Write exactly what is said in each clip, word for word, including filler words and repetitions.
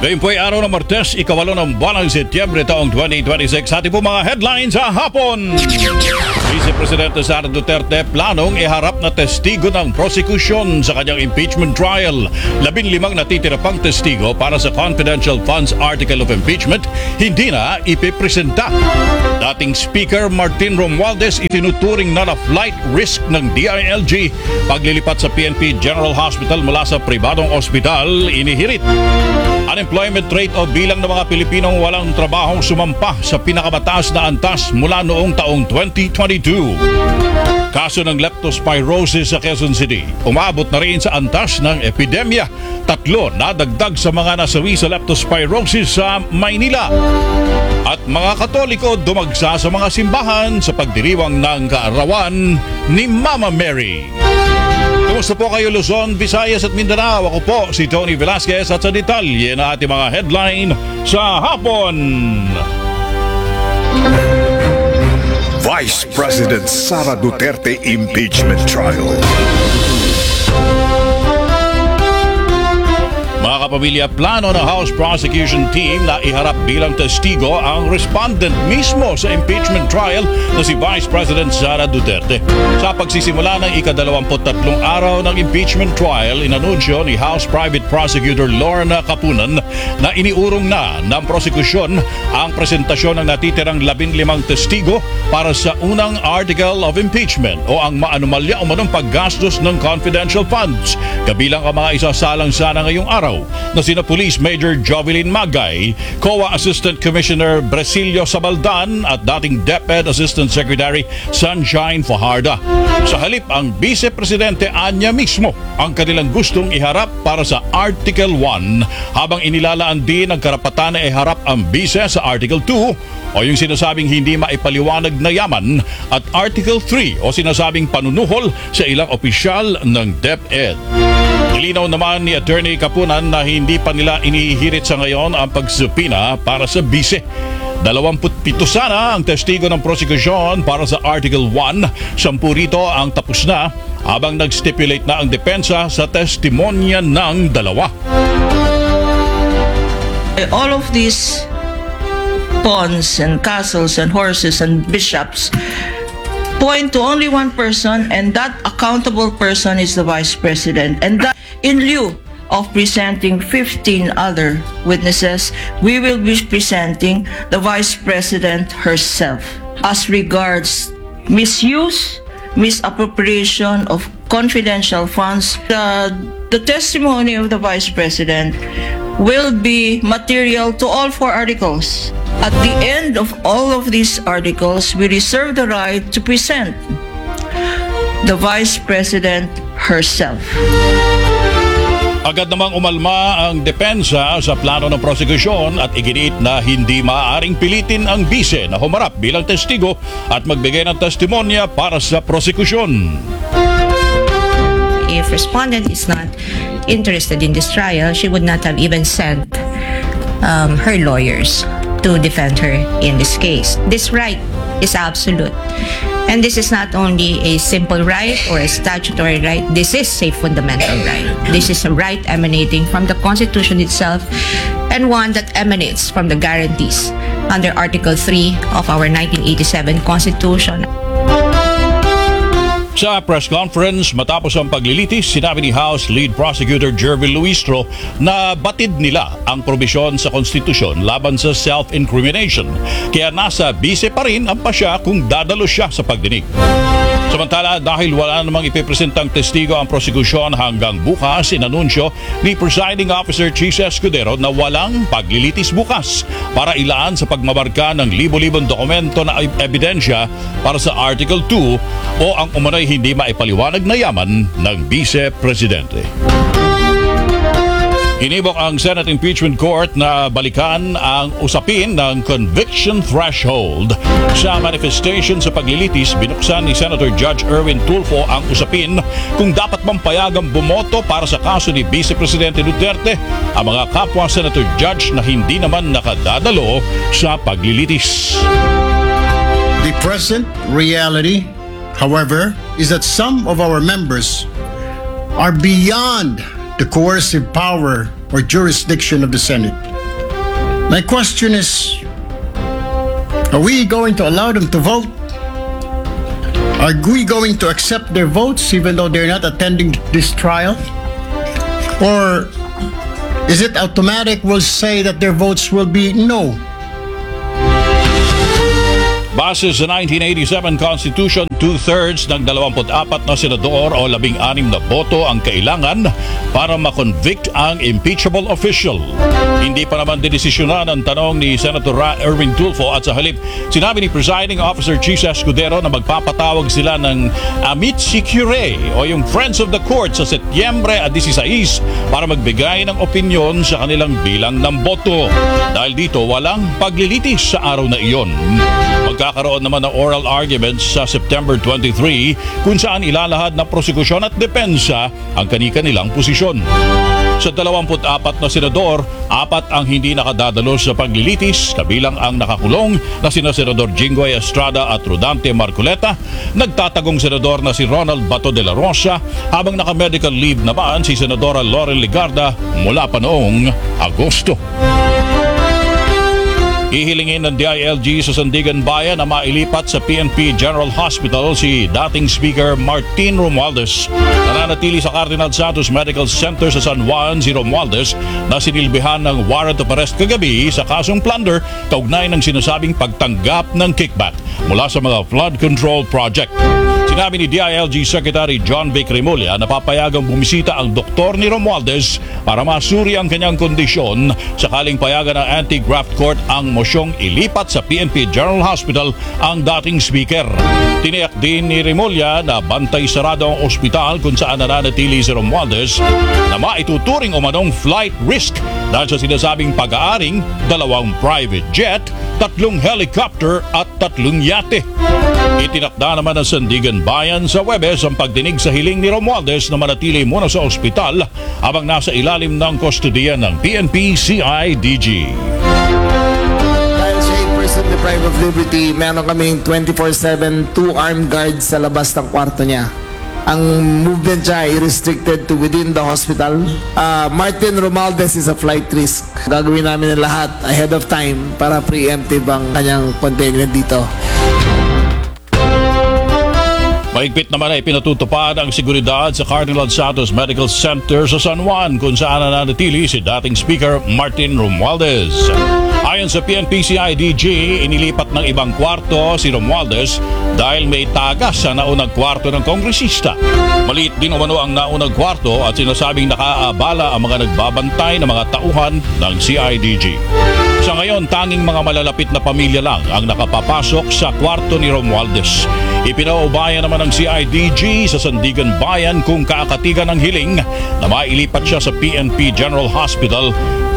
Ngayon po ay araw ng Martes, ikawalo ng buwan ng Setyembre taong twenty twenty-six. Hati po mga headlines sa hapon. Vice Presidente Sara Duterte planong iharap na testigo ng prosekusyon sa kanyang impeachment trial. Labing limang natitira pang testigo para sa Confidential Funds Article of Impeachment hindi na ipipresenta. Dating Speaker Martin Romualdez itinuturing na na flight risk ng D I L G. Paglilipat sa P N P General Hospital mula sa pribadong ospital, inihirit. Unemployment rate o bilang ng mga Pilipinong walang trabahong sumampa sa pinakamataas na antas mula noong taong twenty twenty-two. Kaso ng leptospirosis sa Quezon City, umabot na rin sa antas ng epidemya. Tatlo nadagdag sa mga nasawi sa leptospirosis sa Maynila. At mga Katoliko dumagsa sa mga simbahan sa pagdiriwang ng kaarawan ni Mama Mary. Kumusta po kayo Luzon, Visayas at Mindanao? Ako po si Tony Velasquez at sa detalye na ating mga headline sa hapon. Vice President Sara Duterte Impeachment Trial. Mga kapamilya, plano ng House Prosecution Team na iharap bilang testigo ang respondent mismo sa impeachment trial na si Vice President Sara Duterte. Sa pagsisimula ng ikadalawamput tatlong araw ng impeachment trial, inanunsyo ni House Private Prosecutor Lorna Capunan na iniurong na ng prosekusyon ang presentasyon ng natitirang labing limang testigo para sa unang Article of Impeachment o ang maanumalya o manong paggastos ng confidential funds. Kabilang ang mga isasalang sana ngayong araw na sina Police Major Jovelyn Magay, C O A Assistant Commissioner Brasilio Sabaldan at dating DepEd Assistant Secretary Sunshine Fajarda. Sa halip, ang Vice Presidente Anya mismo ang kanilang gustong iharap para sa Article one, habang inilalaan din ang karapatan na iharap ang Vice sa Article two o yung sinasabing hindi maipaliwanag na yaman at Article three o sinasabing panunuhol sa ilang opisyal ng DepEd. Nilinaw naman ni Attorney Capunan na hindi pa nila inihirit sa ngayon ang pagsupina para sa bise. Dalawamput pito sana ang testigo ng prosekusyon para sa Article one. Sampu rito ang tapos na habang nag-stipulate na ang depensa sa testimonya ng dalawa. All of these pawns and castles and horses and bishops point to only one person, and that accountable person is the Vice President. And that in lieu of presenting fifteen other witnesses, we will be presenting the Vice President herself. As regards misuse, misappropriation of confidential funds, the, the testimony of the Vice President will be material to all four articles. At the end of all of these articles, we reserve the right to present the Vice President herself. Agad namang umalma ang depensa sa plano ng prosekusyon at iginiit na hindi maaaring pilitin ang bise na humarap bilang testigo at magbigay ng testimonya para sa prosekusyon. If respondent is not interested in this trial, she would not have even sent um, her lawyers to defend her in this case. This right is absolute. And this is not only a simple right or a statutory right, this is a fundamental right. This is a right emanating from the Constitution itself and one that emanates from the guarantees under Article three of our nineteen eighty-seven Constitution. Sa press conference matapos ang paglilitis, sinabi ni House Lead Prosecutor Jervil Luistro na batid nila ang probisyon sa konstitusyon laban sa self-incrimination. Kaya nasa bise pa rin ang pasya kung dadalo siya sa pagdinig. Samantala, dahil wala namang ipipresentang testigo ang prosekusyon hanggang bukas, inanunsyo ni Presiding Officer Chis Escudero na walang paglilitis bukas para ilaan sa pagmamarka ng libo-libong dokumento na ebidensya para sa Article two o ang umunay hindi maipaliwanag na yaman ng Vice Presidente. Inibok ang Senate Impeachment Court na balikan ang usapin ng conviction threshold. Sa manifestation sa paglilitis, binuksan ni Senator Judge Erwin Tulfo ang usapin kung dapat bang payagang bumoto para sa kaso ni Vice Presidente Duterte ang mga kapwa Senator Judge na hindi naman nakadadalo sa paglilitis. The present reality, however, is that some of our members are beyond the coercive power or jurisdiction of the Senate. My question is, are we going to allow them to vote? Are we going to accept their votes even though they're not attending this trial? Or is it automatic we'll say that their votes will be no? Base sa nineteen eighty-seven Constitution, two-thirds ng dalawampu't apat na senador o labing anim na boto ang kailangan para makonvict ang impeachable official. Hindi pa naman dinesisyonan ang tanong ni Senator Ra Erwin Tulfo at sa halip, sinabi ni Presiding Officer Chisa Escudero na magpapatawag sila ng amici curiae o yung Friends of the Court sa Setyembre at disisays para magbigay ng opinyon sa kanilang bilang ng boto. Dahil dito, walang paglilitis sa araw na iyon. Magkakaroon naman ng oral arguments sa September twenty-three kung saan ilalahad ng prosekusyon at depensa ang kani-kanilang posisyon. Sa dalawampu't apat na senador, apat ang hindi nakadadalo sa paglilitis, kabilang ang nakakulong na sina Senador Jinggoy Estrada at Rodante Marcoleta, nagtatagong senador na si Ronald Bato de la Rosa, habang naka-medical leave naman si Senadora Laurel Legarda mula pa noong Agosto. Ihilingin ng D I L G sa Sandigan Bayan na mailipat sa P N P General Hospital si dating Speaker Martin Romualdez. Nananatili sa Cardinal Santos Medical Center sa San Juan si Romualdez na sinilbihan ng warrant of arrest kagabi sa kasong plunder kaugnay ng sinasabing pagtanggap ng kickback mula sa mga flood control project. Sinabi ni D I L G Secretary John Vic Remulla na papayagang bumisita ang doktor ni Romualdez para masuri ang kanyang kondisyon sakaling payagan ng Anti-Graft Court ang mosyong ilipat sa P N P General Hospital ang dating speaker. Tiniyak din ni Remulla na bantay sarado ang ospital kung saan nananatili si Romualdez na maituturing umanong flight risk dahil sa sinasabing pag-aaring dalawang private jet, tatlong helicopter at tatlong yate. Itinakda naman ng Sandigan Bayan sa Webes ang pagdinig sa hiling ni Romualdez na manatili muna sa ospital habang nasa ilalim ng kustodiya ng P N P C I D G. Dahil siya ay person deprived of liberty, meron kaming twenty-four seven two armed guards sa labas ng kwarto niya. Ang movement niya ay restricted to within the hospital. Uh, Martin Romualdez is a flight risk. Gagawin namin ang lahat ahead of time para preemptive ang kanyang containment dito. Mahigpit naman ay pinatutupad ang seguridad sa Cardinal Santos Medical Center sa San Juan kung saan nananatili si dating Speaker Martin Romualdez. Ayon sa P N P C I D G, inilipat ng ibang kwarto si Romualdez dahil may tagas sa naunang kwarto ng kongresista. Maliit din umano ang naunang kwarto at sinasabing nakaabala ang mga nagbabantay ng mga tauhan ng C I D G. Sa ngayon, tanging mga malalapit na pamilya lang ang nakapapasok sa kwarto ni Romualdez. Ipinaubaya naman ng C I D G sa Sandigan Bayan kung kaakatigan ng hiling na mailipat siya sa P N P General Hospital.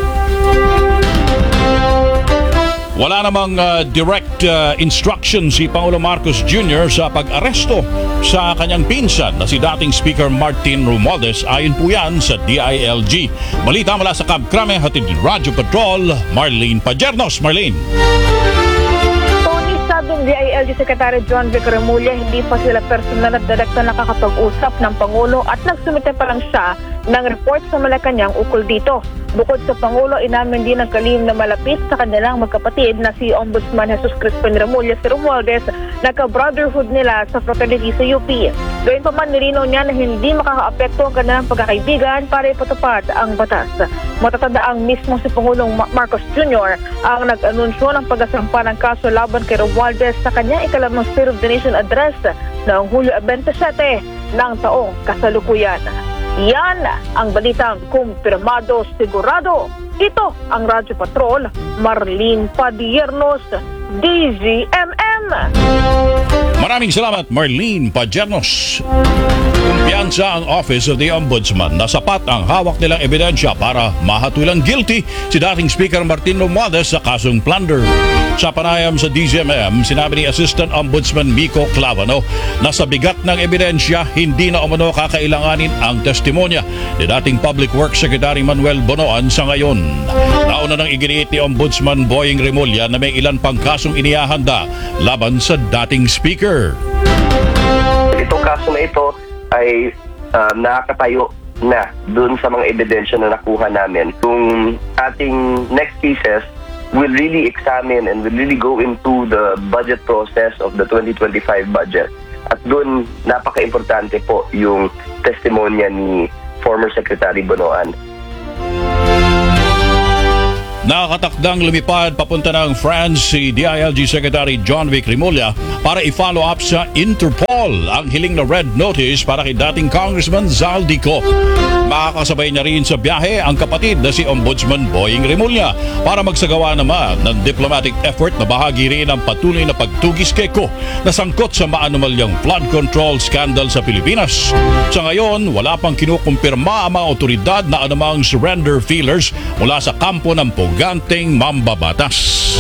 Wala namang uh, direct uh, instruction si Pangulong Marcos Junior sa pag-aresto sa kanyang pinsan na si dating Speaker Martin Romualdez. Ayon po yan sa D I L G. Balita mula sa Camp Crame, hatid ni Radyo Patrol, Marlene Pajernos. Marlene. Sabi ng D I L G Secretary John Vic Remulla, hindi pa sila personal at direkta nakakapag-usap ng Pangulo at nagsumite pa lang siya ng report sa Malacanang ukol dito. Bukod sa Pangulo, inamin din ng kalihim na malapit sa kanilang magkapatid na si Ombudsman Jesus Crispin Remulla si Romualdez na ka-brotherhood nila sa fraternity sa U P. Gayun pa man, nilinaw niya na hindi makaka-apekto ang kanilang pagkakaibigan para ipatupad ang batas. Matatanda ang mismo si Pangulong Marcos Junior ang nag-anunsyo ng pag-asampa ng kaso laban kay Romualdez sa kanyang ikalamang State of the Nation address noong Hulyo twenty-seven ng taong kasalukuyan. Yan ang balitang kumpirmado sigurado. Ito ang Radyo Patrol, Marlene Padiernos, D Z M M. Maraming salamat, Marlene Pajernos. Kumpiyansa ang Office of the Ombudsman na sapat ang hawak nilang ebidensya para mahatulang guilty si dating Speaker Martin Romualdez sa kasong plunder. Sa panayam sa D Z M M, sinabi ni Assistant Ombudsman Miko Clavano na sa bigat ng ebidensya, hindi na umano kakailanganin ang testimonya ni dating Public Works Secretary Manuel Bonoan sa ngayon. Nauna nang iginiit ni Ombudsman Boying Remulla na may ilan pang kasong inihahanda laban sa dating Speaker. Itong kaso na ito ay uh, nakakatayo na dun sa mga ebidensya na nakuha namin. Yung ating next pieces will really examine and will really go into the budget process of the twenty twenty-five budget. At doon, napaka-importante po yung testimonya ni former Secretary Bonoan. Nakatakdang lumipad papunta ng France si D I L G Secretary John Vic Rimulya para i-follow up sa Interpol ang hiling na red notice para kay dating Congressman Zaldico. Makakasabay niya rin sa biyahe ang kapatid na si Ombudsman Boying Rimulya para magsagawa naman ng diplomatic effort na bahagi rin ng patuloy na pagtugis kay Ko na sangkot sa maanumalyang flood control scandal sa Pilipinas. Sa ngayon, wala pang kinukumpirma ang mga otoridad na anumang surrender feelers mula sa kampo ng puganteng mambabatas.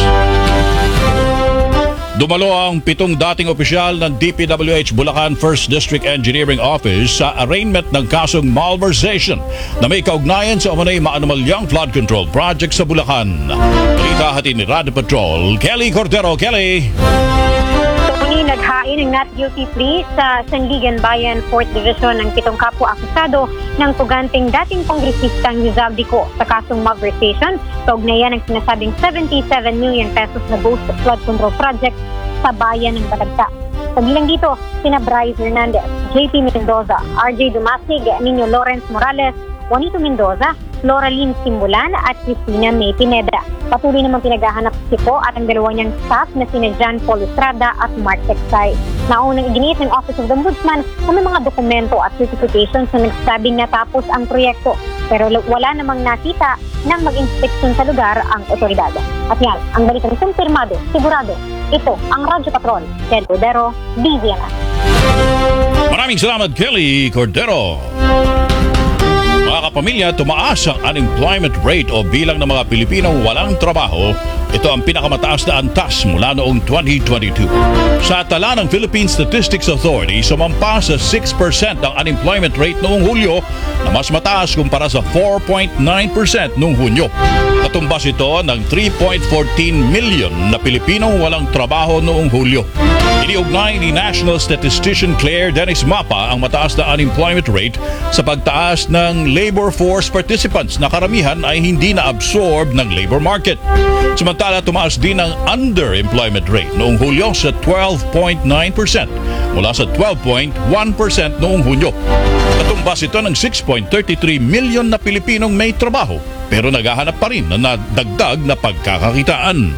Dumalo ang pitong dating opisyal ng D P W H Bulacan First District Engineering Office sa arraignment ng kasong malversation na may kaugnayan sa umunay maanumalyang flood control project sa Bulacan. Balita hatid ni Radyo Patrol, Kelly Cordero. Kelly! Tony, naghain ng not guilty plea sa Sandigan Bayan fourth Division ng pitong kapwa-akusado ng puganteng dating kongresistang Zaldico sa kasong malversation sa ugnayan ng sinasabing seventy-seven million pesos na ghost flood control project sa bayan ng Balagta. Kabilang dito, sina Bryce Hernandez, J P Mendoza, R J Dumasig, Nino Lawrence Morales, Juanito Mendoza, Loraline Simbulan at Cristina May Pineda. Patuloy namang pinaghahanap si Po at ang dalawa niyang staff na sina John Paul Estrada at Mark Texay. Naunang iginiit ng Office of the Ombudsman na may mga dokumento at certifications na nagsabing natapos ang proyekto. Pero wala namang nakita nang mag-inspeksyon sa lugar ang otoridad. At yan, ang balitang kumpirmado, sigurado. Ito ang Radyo Patrol, Ted Cordero, D Z N S. Maraming salamat, Kelly Cordero. Mga kapamilya, tumaas ang unemployment rate o bilang ng mga Pilipinong walang trabaho. Ito ang pinakamataas na antas mula noong twenty twenty-two. Sa tala ng Philippine Statistics Authority, sumampa sa six percent ang unemployment rate noong Hulyo na mas mataas kumpara sa four point nine percent noong Hunyo. Katumbas ito ng three point one four million na Pilipinong walang trabaho noong Hulyo. Iniugnay ni National Statistician Claire Dennis Mapa ang mataas na unemployment rate sa pagtaas ng labor force participants na karamihan ay hindi na-absorb ng labor market. Samantala, tumaas din ang underemployment rate noong Hulyo sa twelve point nine percent mula sa twelve point one percent noong Hunyo. Katumbas ito ng six point three three million na Pilipinong may trabaho pero naghahanap pa rin na nadagdag na pagkakakitaan.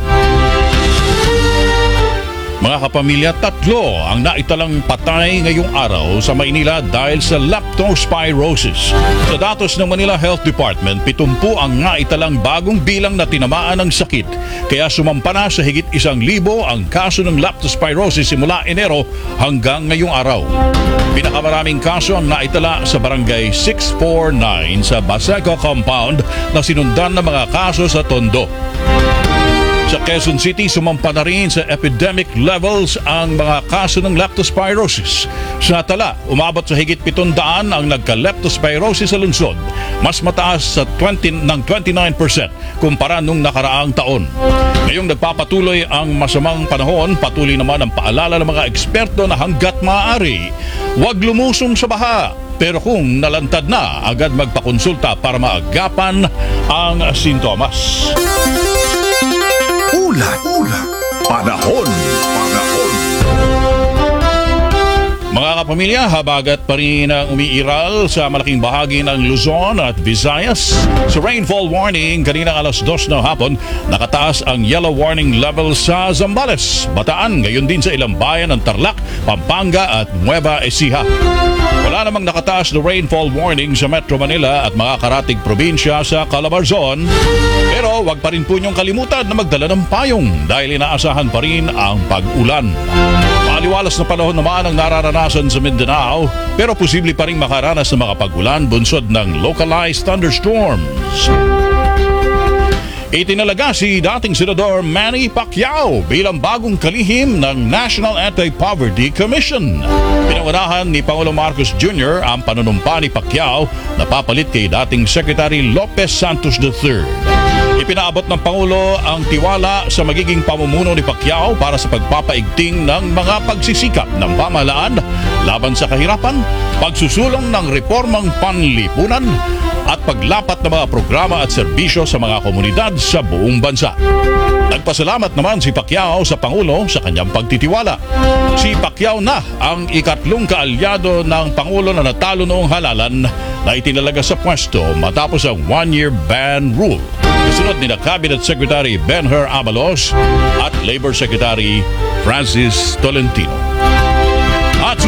Mga kapamilya, tatlo ang naitalang patay ngayong araw sa Maynila dahil sa leptospirosis. Sa datos ng Manila Health Department, pitumpu ang naitalang bagong bilang na tinamaan ng sakit. Kaya sumampa na sa higit isang libo ang kaso ng leptospirosis simula Enero hanggang ngayong araw. Pinakamaraming kaso ang naitala sa barangay six forty-nine sa Baseco Compound na sinundan ng mga kaso sa Tondo. Sa Quezon City, sumampa na rin sa epidemic levels ang mga kaso ng leptospirosis. Sa tala, umabot sa higit pitong daan ang nagka-leptospirosis sa lungsod, mas mataas sa twenty ng twenty-nine percent kumpara nung nakaraang taon. Ngayong nagpapatuloy ang masamang panahon, patuloy naman ang paalala ng mga eksperto na hanggat maaari, huwag lumusong sa baha. Pero kung nalantad na, agad magpakonsulta para maagapan ang sintomas. Ulat, ulat, panahon, panahon. Mga kapamilya, habagat pa rin ang umiiral sa malaking bahagi ng Luzon at Visayas. Sa rainfall warning, kaninang alas dos ng hapon, nakataas ang yellow warning level sa Zambales, Bataan, gayon din sa ilang bayan ng Tarlac, Pampanga at Nueva Ecija. Wala namang nakataas na rainfall warning sa Metro Manila at mga karatig probinsya sa Calabarzon. Pero wag pa rin po niyong kalimutan na magdala ng payong dahil inaasahan pa rin ang pag-ulan. Maliwalas na panahon naman ang nararanasan sa Mindanao pero posible pa rin makaranas ng mga pag-ulan bunsod ng localized thunderstorms. Itinalaga si dating Senador Manny Pacquiao bilang bagong kalihim ng National Anti-Poverty Commission. Pinangunahan ni Pangulong Marcos Junior ang panunumpa ni Pacquiao na papalit kay dating Secretary Lopez Santos the third. Ipinaabot ng Pangulo ang tiwala sa magiging pamumuno ni Pacquiao para sa pagpapaigting ng mga pagsisikap ng pamahalaan laban sa kahirapan, pagsusulong ng reformang panlipunan at paglapat ng mga programa at serbisyo sa mga komunidad sa buong bansa. Nagpasalamat naman si Pacquiao sa Pangulo sa kanyang pagtitiwala. Si Pacquiao na ang ikatlong kaalyado ng Pangulo na natalo noong halalan na itinalaga sa pwesto matapos ang one-year ban rule. Kasunod ni na Cabinet Secretary Ben-Hur Abalos at Labor Secretary Francis Tolentino.